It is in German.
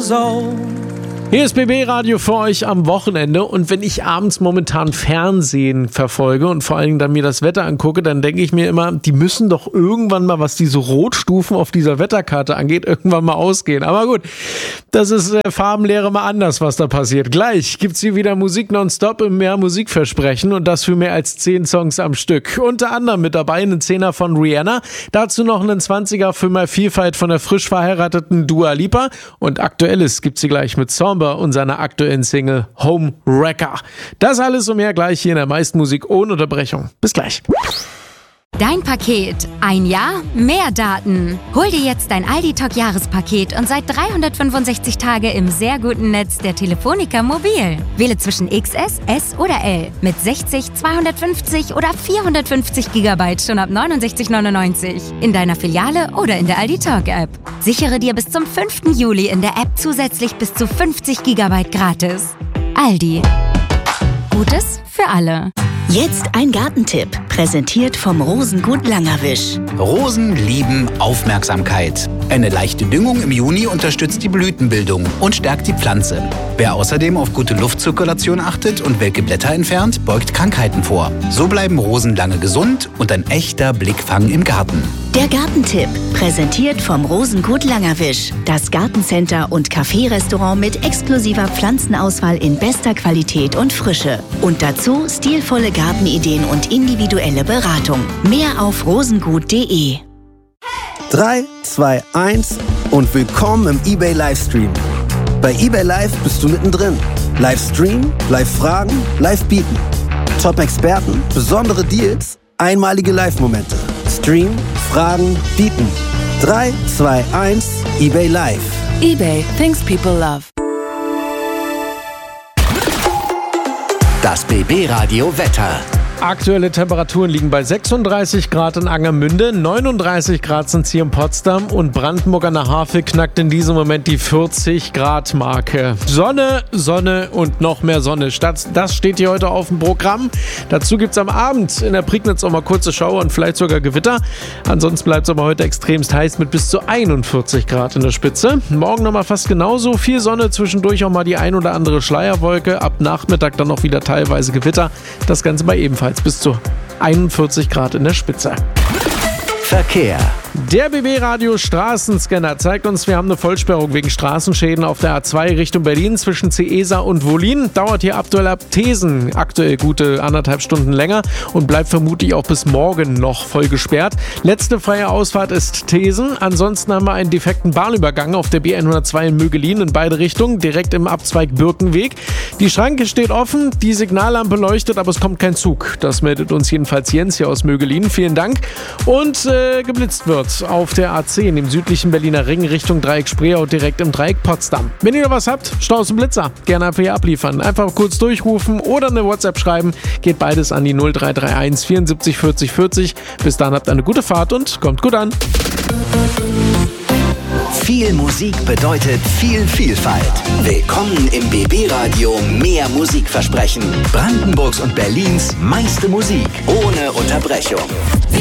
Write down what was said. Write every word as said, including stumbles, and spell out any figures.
years old. Hier ist B B Radio für euch am Wochenende, und wenn ich abends momentan Fernsehen verfolge und vor allen Dingen dann mir das Wetter angucke, dann denke ich mir immer, die müssen doch irgendwann mal, was diese Rotstufen auf dieser Wetterkarte angeht, irgendwann mal ausgehen. Aber gut, das ist äh, Farbenlehre mal anders, was da passiert. Gleich gibt's hier wieder Musik nonstop im Mehr Musikversprechen, und das für mehr als zehn Songs am Stück. Unter anderem mit dabei einen Zehner von Rihanna, dazu noch einen Zwanziger für mehr Vielfalt von der frisch verheirateten Dua Lipa, und Aktuelles gibt's hier gleich mit Somber und seiner aktuellen Single Home Wrecker. Das alles und mehr gleich hier in der meisten Musik ohne Unterbrechung. Bis gleich. Dein Paket. Ein Jahr, mehr Daten. Hol dir jetzt dein Aldi-Talk-Jahrespaket und seit dreihundertfünfundsechzig Tage im sehr guten Netz der Telefonica Mobil. Wähle zwischen X S, S oder L mit sechzig, zweihundertfünfzig oder vierhundertfünfzig Gigabyte schon ab neunundsechzig neunundneunzig. In deiner Filiale oder in der Aldi-Talk-App. Sichere dir bis zum fünften Juli in der App zusätzlich bis zu fünfzig Gigabyte gratis. Aldi. Gutes für alle. Jetzt ein Gartentipp, präsentiert vom Rosengut Langerwisch. Rosen lieben Aufmerksamkeit. Eine leichte Düngung im Juni unterstützt die Blütenbildung und stärkt die Pflanze. Wer außerdem auf gute Luftzirkulation achtet und welke Blätter entfernt, beugt Krankheiten vor. So bleiben Rosen lange gesund und ein echter Blickfang im Garten. Der Gartentipp, präsentiert vom Rosengut Langerwisch. Das Gartencenter und Café-Restaurant mit exklusiver Pflanzenauswahl in bester Qualität und Frische. Und dazu stilvolle Gartenideen und individuelle Beratung. Mehr auf rosengut punkt de. drei, zwei, eins und willkommen im eBay Livestream. Bei eBay Live bist du mittendrin. Livestream, Live-Fragen, Live-Bieten. Top-Experten, besondere Deals, einmalige Live-Momente. Stream, Fragen, Bieten. drei, zwei, eins, eBay Live. eBay, things people love. Das B B Radio Wetter. Aktuelle Temperaturen liegen bei sechsunddreißig Grad in Angermünde, neununddreißig Grad sind hier in Potsdam, und Brandenburg an der Havel knackt in diesem Moment die vierzig Grad Marke. Sonne, Sonne und noch mehr Sonne. Das steht hier heute auf dem Programm. Dazu gibt es am Abend in der Prignitz auch mal kurze Schauer und vielleicht sogar Gewitter. Ansonsten bleibt es aber heute extremst heiß mit bis zu einundvierzig Grad in der Spitze. Morgen nochmal fast genauso. Viel Sonne, zwischendurch auch mal die ein oder andere Schleierwolke. Ab Nachmittag dann noch wieder teilweise Gewitter. Das Ganze bei ebenfalls bis zu einundvierzig Grad in der Spitze. Verkehr. Der B B-Radio Straßenscanner zeigt uns, wir haben eine Vollsperrung wegen Straßenschäden auf der A zwei Richtung Berlin zwischen Ceesa und Wollin. Dauert hier aktuell ab Thesen aktuell gute anderthalb Stunden länger und bleibt vermutlich auch bis morgen noch voll gesperrt. Letzte freie Ausfahrt ist Thesen. Ansonsten haben wir einen defekten Bahnübergang auf der B hundertzwei in Mögelin in beide Richtungen, direkt im Abzweig Birkenweg. Die Schranke steht offen, die Signallampe leuchtet, aber es kommt kein Zug. Das meldet uns jedenfalls Jens hier aus Mögelin. Vielen Dank. Und äh, geblitzt wird auf der A zehn im südlichen Berliner Ring Richtung Dreieck Spreeau, direkt im Dreieck Potsdam. Wenn ihr noch was habt, Staus und Blitzer, gerne einfach hier abliefern. Einfach kurz durchrufen oder eine WhatsApp schreiben. Geht beides an die null drei drei eins vierundsiebzig vierzig vierzig. Bis dahin habt eine gute Fahrt und kommt gut an. Viel Musik bedeutet viel Vielfalt. Willkommen im B B Radio Mehr Musikversprechen. Brandenburgs und Berlins meiste Musik ohne Unterbrechung.